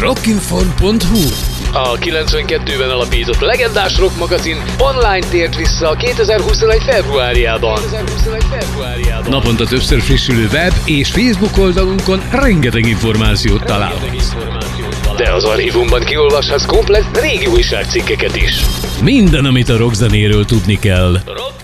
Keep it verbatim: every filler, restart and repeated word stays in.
rockinfon pont hu. A kilencvenkettőben alapított legendás rock magazin online tért vissza kétezer-huszonegy februárjában. Naponta többször frissülő web és Facebook oldalunkon rengeteg információt találhatsz. De az archívumban kiolvashatsz komplett régi újságcikkeket is. Minden, amit a rockzenéről tudni kell.